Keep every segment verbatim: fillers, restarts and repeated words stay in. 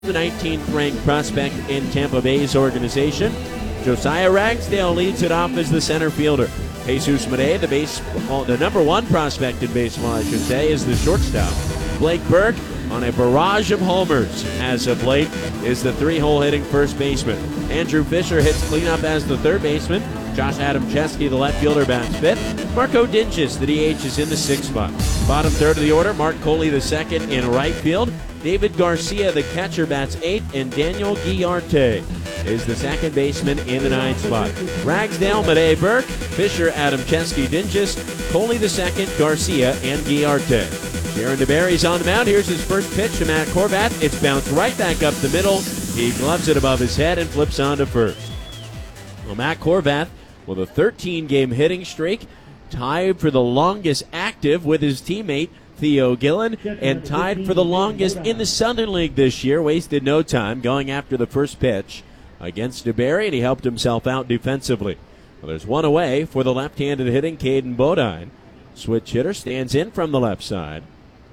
the nineteenth ranked prospect in Tampa Bay's organization. Josiah Ragsdale leads it off as the center fielder. Jesus Mede, the base, the number one prospect in baseball, I should say, is the shortstop. Blake Burke, on a barrage of homers as of late, is the three-hole hitting first baseman. Andrew Fisher hits cleanup as the third baseman. Josh Adamczewski, the left fielder, bats fifth. Marco Dinges, the D H, is in the sixth spot. Bottom third of the order, Mark Coley, the second, in right field. David Garcia, the catcher, bats eighth, and Daniel Guillarte is the second baseman in the ninth spot. Ragsdale, Mede, Burke, Fisher, Adamczewski, Dinges, Coley the second, Garcia, and Guillarte. Jaron DeBerry's on the mound. Here's his first pitch to Matt Corbat. It's bounced right back up the middle. He gloves it above his head and flips on to first. Well, Matt Corbat, with a thirteen-game hitting streak, tied for the longest active with his teammate Theo Gillen, and tied for the longest in the Southern League this year. Wasted no time going after the first pitch against DeBerry, and he helped himself out defensively. Well, there's one away for the left-handed hitting Caden Bodine. Switch hitter stands in from the left side.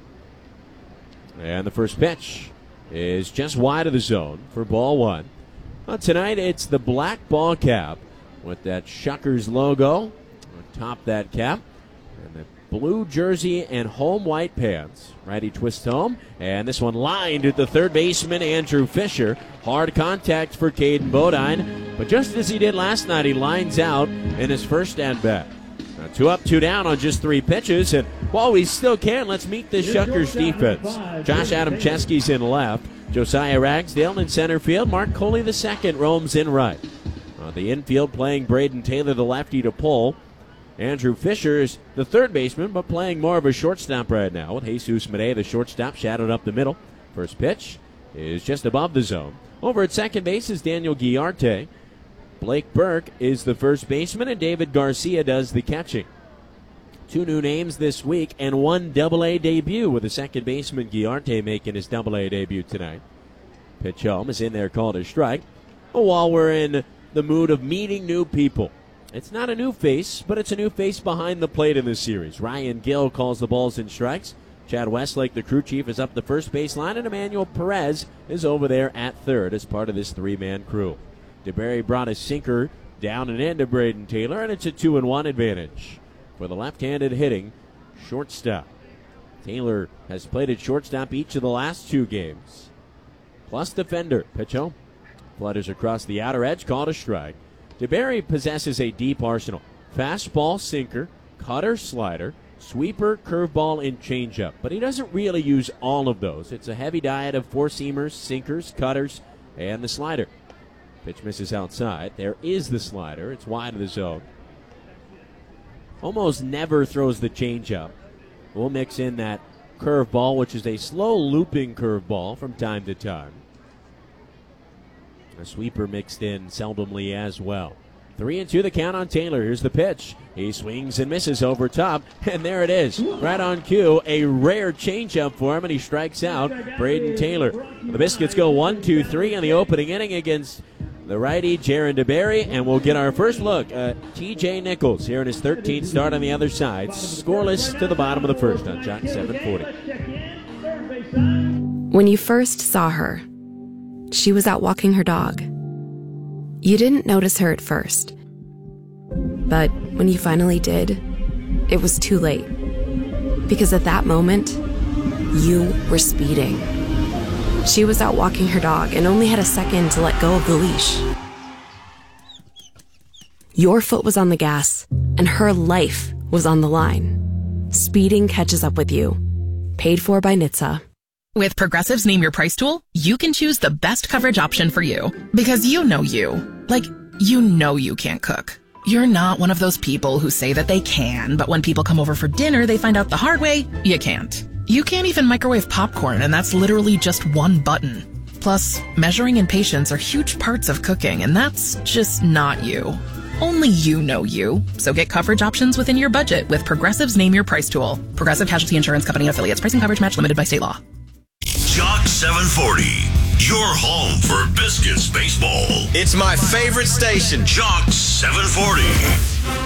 And the first pitch is just wide of the zone for ball one. Well, tonight it's the black ball cap with that Shuckers logo atop that cap, and the blue jersey and home white pants. Righty twist home, and this one lined at the third baseman, Andrew Fisher. Hard contact for Caden Bodine, but just as he did last night, he lines out in his first at-bat. Now, two up, two down on just three pitches, and while we still can, let's meet the Shuckers defense. Josh Adamczewski's in left, Josiah Ragsdale in center field, Mark Coley the second roams in right. Uh, the infield playing Braden Taylor, the lefty, to pull. Andrew Fisher is the third baseman, but playing more of a shortstop right now with Jesus Mede, the shortstop, shadowed up the middle. First pitch is just above the zone. Over at second base is Daniel Guillarte. Blake Burke is the first baseman, and David Garcia does the catching. Two new names this week, and one double-A debut, with the second baseman Guillarte making his double-A debut tonight. Pitch home is in there, called a strike. Well, while we're in the mood of meeting new people, it's not a new face, but it's a new face behind the plate in this series. Ryan Gill calls the balls and strikes. Chad Westlake, the crew chief, is up the first base line, and Emmanuel Perez is over there at third as part of this three-man crew. DeBerry brought a sinker down and into Braden Taylor, and it's a two and one advantage for the left-handed hitting shortstop. Taylor has played at shortstop each of the last two games. Plus defender. Pitch home. Flutters across the outer edge, called a strike. DeBerry possesses a deep arsenal. Fastball, sinker, cutter, slider, sweeper, curveball, and changeup. But he doesn't really use all of those. It's a heavy diet of four-seamers, sinkers, cutters, and the slider. Pitch misses outside. There is the slider. It's wide of the zone. Almost never throws the changeup. We'll mix in that curveball, which is a slow looping curveball from time to time. A sweeper mixed in seldomly as well. Three and two the count on Taylor. Here's the pitch. He swings and misses over top, and there it is. Right on cue, a rare changeup for him, and he strikes out Braden Taylor. The Biscuits go one, two, three in the opening inning against the righty Jaron DeBerry, and we'll get our first look at T J Nichols here in his thirteenth start on the other side. Scoreless to the bottom of the first on Jock seven forty. When you first saw her, she was out walking her dog. You didn't notice her at first, but when you finally did, it was too late. Because at that moment, you were speeding. She was out walking her dog and only had a second to let go of the leash. Your foot was on the gas, and her life was on the line. Speeding catches up with you. Paid for by N H T S A. With Progressive's Name Your Price tool, you can choose the best coverage option for you. Because you know you. Like, you know you can't cook. You're not one of those people who say that they can, but when people come over for dinner, they find out the hard way, you can't. You can't even microwave popcorn, and that's literally just one button. Plus, measuring and patience are huge parts of cooking, and that's just not you. Only you know you. So get coverage options within your budget with Progressive's Name Your Price tool. Progressive Casualty Insurance Company and Affiliates. Pricing coverage match limited by state law. Jock seven forty, your home for Biscuits baseball. It's my favorite station. Jock seven forty.